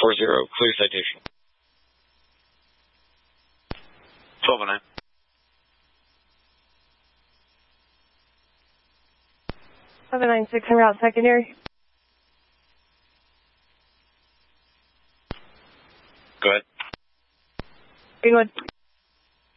40, clear citation. 1209. Seven 96 en route secondary. Go ahead. Greenwood.